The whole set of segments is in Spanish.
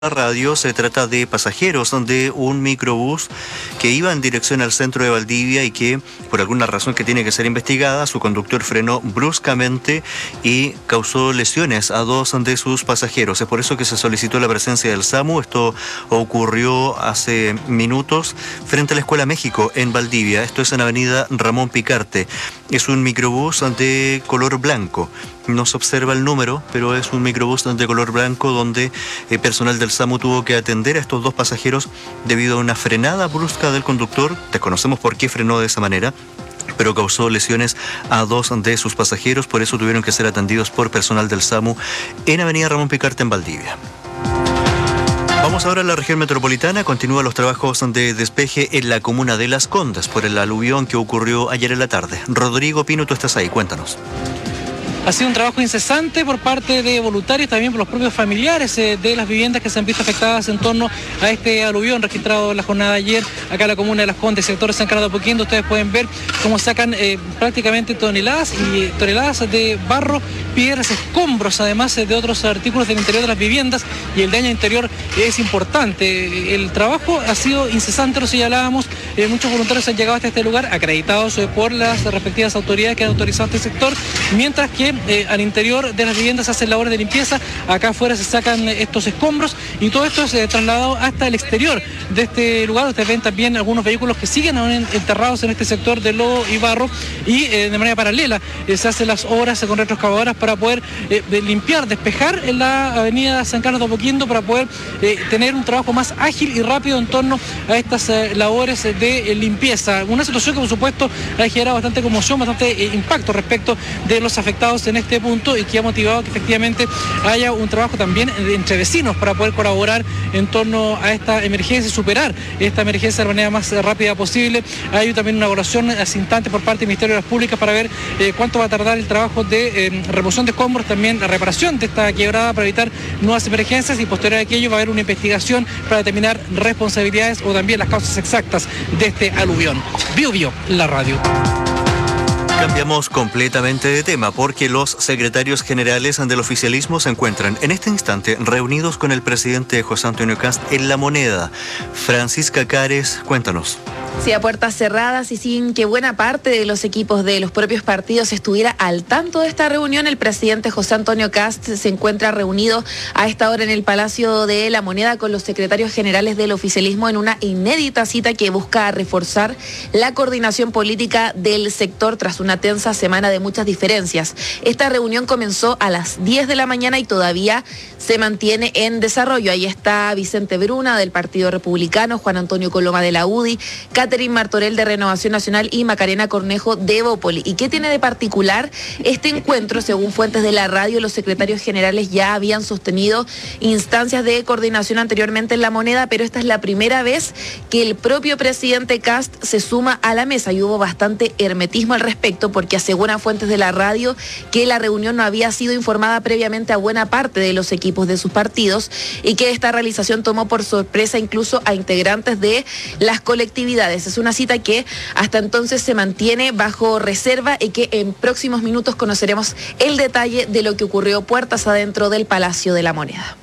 Radio. Se trata de pasajeros de un microbús que iba en dirección al centro de Valdivia y que, por alguna razón que tiene que ser investigada, su conductor frenó bruscamente y causó lesiones a dos de sus pasajeros. Es por eso que se solicitó la presencia del SAMU. Esto ocurrió hace minutos frente a la Escuela México en Valdivia. Esto es en Avenida Ramón Picarte. Es un microbús de color blanco. No se observa el número, pero es un microbús de color blanco donde personal del SAMU tuvo que atender a estos dos pasajeros debido a una frenada brusca del conductor. Desconocemos por qué frenó de esa manera, pero causó lesiones a dos de sus pasajeros. Por eso tuvieron que ser atendidos por personal del SAMU en Avenida Ramón Picarte en Valdivia. Vamos ahora a la región metropolitana. Continúan los trabajos de despeje en la comuna de Las Condes por el aluvión que ocurrió ayer en la tarde. Rodrigo Pino, tú estás ahí, cuéntanos. Ha sido un trabajo incesante por parte de voluntarios, también por los propios familiares de las viviendas que se han visto afectadas en torno a este aluvión registrado en la jornada de ayer, acá en la comuna de Las Condes, sector San Carlos de Apoquindo. Ustedes pueden ver cómo sacan prácticamente toneladas y toneladas de barro, piedras, escombros, además de otros artículos del interior de las viviendas, y el daño interior es importante. El trabajo ha sido incesante, lo señalábamos. Muchos voluntarios han llegado hasta este lugar, acreditados por las respectivas autoridades que han autorizado este sector, mientras que al interior de las viviendas se hacen labores de limpieza. Acá afuera se sacan estos escombros y todo esto es trasladado hasta el exterior de este lugar. Ustedes ven también algunos vehículos que siguen enterrados en este sector de lodo y barro, y de manera paralela se hacen las obras con retroexcavadoras para poder limpiar, despejar en la avenida San Carlos de Apoquindo, para poder tener un trabajo más ágil y rápido en torno a estas labores de limpieza. Una situación que por supuesto ha generado bastante conmoción, bastante impacto respecto de los afectados en este punto, y que ha motivado que efectivamente haya un trabajo también entre vecinos para poder colaborar en torno a esta emergencia y superar esta emergencia de la manera más rápida posible. Hay también una evaluación hace instante por parte del Ministerio de las Públicas para ver cuánto va a tardar el trabajo de remoción de escombros, también la reparación de esta quebrada para evitar nuevas emergencias, y posterior a aquello va a haber una investigación para determinar responsabilidades o también las causas exactas de este aluvión. Bio, la radio. Cambiamos completamente de tema porque los secretarios generales del oficialismo se encuentran en este instante reunidos con el presidente José Antonio Kast en La Moneda. Francisca Cares, cuéntanos. Sí, a puertas cerradas y sin que buena parte de los equipos de los propios partidos estuviera al tanto de esta reunión, el presidente José Antonio Kast se encuentra reunido a esta hora en el Palacio de La Moneda con los secretarios generales del oficialismo en una inédita cita que busca reforzar la coordinación política del sector tras una tensa semana de muchas diferencias. Esta reunión comenzó a las 10 de la mañana y todavía se mantiene en desarrollo. Ahí está Vicente Bruna del Partido Republicano, Juan Antonio Coloma de la UDI, Catherine Martorell de Renovación Nacional y Macarena Cornejo de Evópoli. ¿Y qué tiene de particular este encuentro? Según fuentes de la radio, los secretarios generales ya habían sostenido instancias de coordinación anteriormente en La Moneda, pero esta es la primera vez que el propio presidente Kast se suma a la mesa, y hubo bastante hermetismo al respecto porque aseguran fuentes de la radio que la reunión no había sido informada previamente a buena parte de los equipos de sus partidos, y que esta realización tomó por sorpresa incluso a integrantes de las colectividades. Es una cita que hasta entonces se mantiene bajo reserva y que en próximos minutos conoceremos el detalle de lo que ocurrió puertas adentro del Palacio de La Moneda.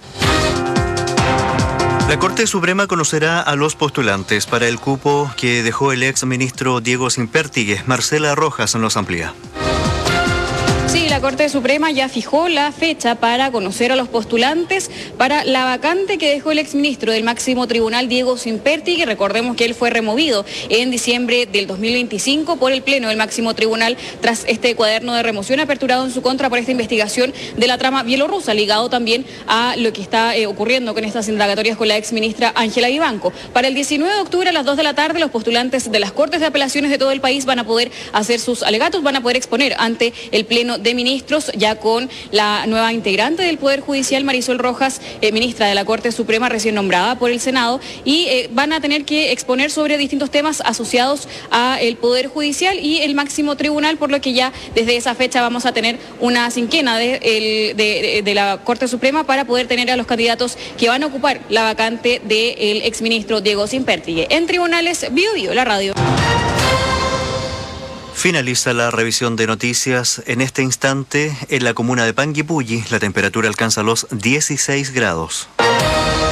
La Corte Suprema conocerá a los postulantes para el cupo que dejó el ex ministro Diego Sempértigue. Marcela Rojas nos amplía. Sí, la Corte Suprema ya fijó la fecha para conocer a los postulantes para la vacante que dejó el exministro del máximo tribunal Diego Sempértigue. Recordemos que él fue removido en diciembre del 2025 por el Pleno del máximo tribunal tras este cuaderno de remoción aperturado en su contra por esta investigación de la trama bielorrusa, ligado también a lo que está ocurriendo con estas indagatorias con la exministra Ángela Vivanco. Para el 19 de octubre a las 2 de la tarde, los postulantes de las Cortes de Apelaciones de todo el país van a poder hacer sus alegatos, van a poder exponer ante el Pleno de Ministros, ya con la nueva integrante del Poder Judicial, Marisol Rojas, ministra de la Corte Suprema recién nombrada por el Senado, y van a tener que exponer sobre distintos temas asociados al Poder Judicial y el máximo tribunal, por lo que ya desde esa fecha vamos a tener una cinquena de la Corte Suprema para poder tener a los candidatos que van a ocupar la vacante del exministro Diego Sempértigue. En tribunales, Bio, la radio. Finaliza la revisión de noticias. En este instante, en la comuna de Panguipulli, la temperatura alcanza los 16 grados.